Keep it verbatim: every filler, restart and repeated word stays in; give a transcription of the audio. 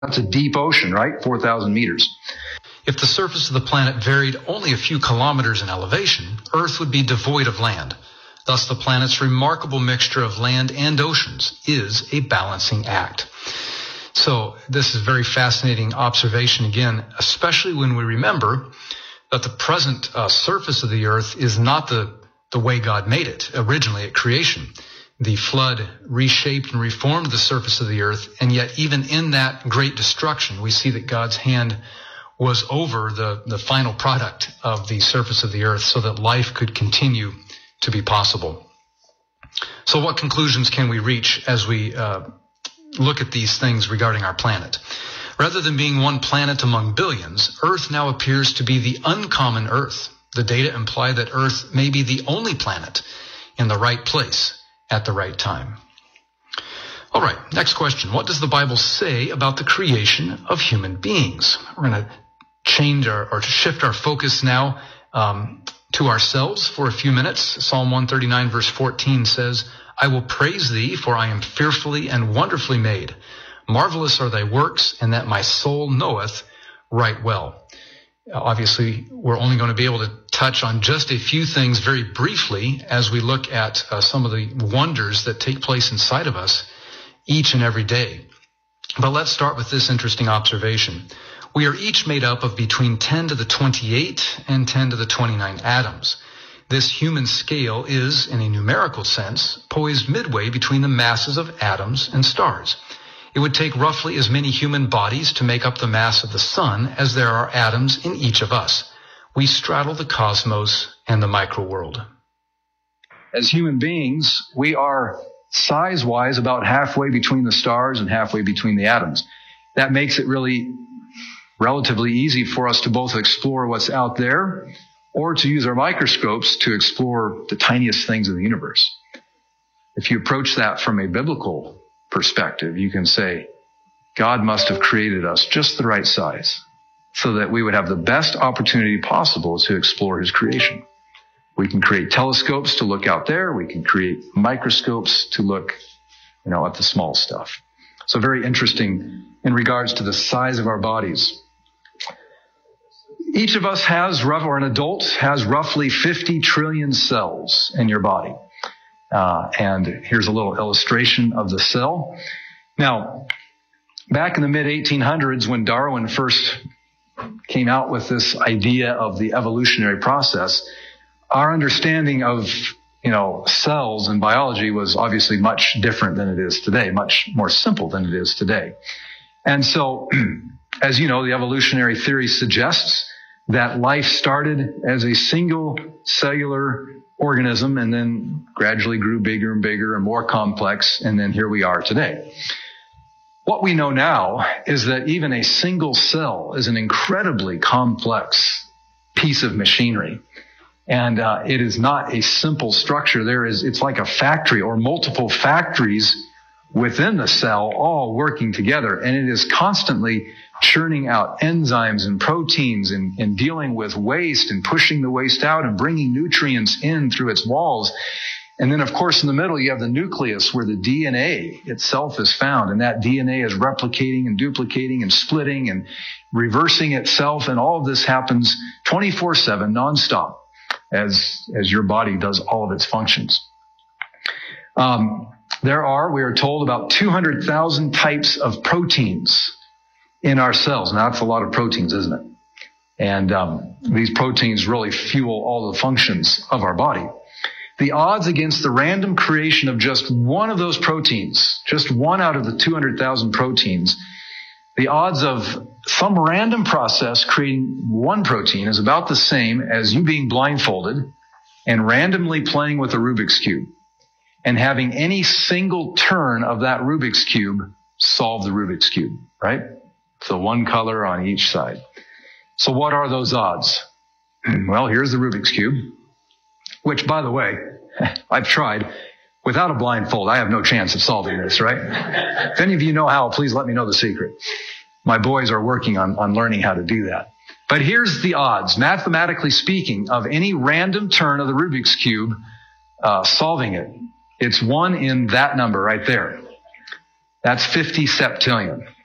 That's a deep ocean, right? four thousand meters. If the surface of the planet varied only a few kilometers in elevation, Earth would be devoid of land. Thus, the planet's remarkable mixture of land and oceans is a balancing act. So this is a very fascinating observation, again, especially when we remember that the present uh, surface of the Earth is not the, the way God made it originally at creation. The flood reshaped and reformed the surface of the Earth, and yet even in that great destruction, we see that God's hand was over the, the final product of the surface of the Earth so that life could continue to be possible. So what conclusions can we reach as we uh, look at these things regarding our planet? Rather than being one planet among billions, Earth now appears to be the uncommon Earth. The data imply that Earth may be the only planet in the right place at the right time. All right, next question. What does the Bible say about the creation of human beings? We're going to change our, or shift our focus now um, to ourselves for a few minutes. Psalm one thirty-nine verse fourteen says, I will praise thee, for I am fearfully and wonderfully made. Marvelous are thy works, and that my soul knoweth right well. Obviously, we're only going to be able to touch on just a few things very briefly as we look at uh, some of the wonders that take place inside of us each and every day. But let's start with this interesting observation. We are each made up of between ten to the twenty-eight and ten to the twenty-nine atoms. This human scale is, in a numerical sense, poised midway between the masses of atoms and stars. It would take roughly as many human bodies to make up the mass of the sun as there are atoms in each of us. We straddle the cosmos and the microworld. As human beings, we are size-wise about halfway between the stars and halfway between the atoms. That makes it really relatively easy for us to both explore what's out there or to use our microscopes to explore the tiniest things in the universe. If you approach that from a biblical perspective, you can say, God must have created us just the right size so that we would have the best opportunity possible to explore his creation. We can create telescopes to look out there. We can create microscopes to look, you know, at the small stuff. So very interesting in regards to the size of our bodies. Each of us has, or an adult has roughly fifty trillion cells in your body. Uh, and here's a little illustration of the cell. Now, back in the mid eighteen hundreds, when Darwin first came out with this idea of the evolutionary process, our understanding of, you know, cells and biology was obviously much different than it is today, much more simple than it is today. And so, as you know, the evolutionary theory suggests that life started as a single cellular organism and then gradually grew bigger and bigger and more complex, and then here we are today. What we know now is that even a single cell is an incredibly complex piece of machinery. And uh, it is not a simple structure. There is, it's like a factory or multiple factories within the cell all working together. And it is constantly churning out enzymes and proteins and, and dealing with waste and pushing the waste out and bringing nutrients in through its walls. And then, of course, in the middle, you have the nucleus where the D N A itself is found. And that D N A is replicating and duplicating and splitting and reversing itself. And all of this happens twenty-four seven nonstop as, as your body does all of its functions. Um, there are, we are told, about two hundred thousand types of proteins in our cells. Now, that's a lot of proteins, isn't it? And um, these proteins really fuel all the functions of our body. The odds against the random creation of just one of those proteins, just one out of the two hundred thousand proteins, the odds of some random process creating one protein is about the same as you being blindfolded and randomly playing with a Rubik's Cube and having any single turn of that Rubik's Cube solve the Rubik's Cube, right? So one color on each side. So what are those odds? Well, here's the Rubik's Cube, which, by the way, I've tried. Without a blindfold, I have no chance of solving this, right? If any of you know how, please let me know the secret. My boys are working on, on learning how to do that. But here's the odds, mathematically speaking, of any random turn of the Rubik's Cube uh, solving it. It's one in that number right there. That's fifty septillion.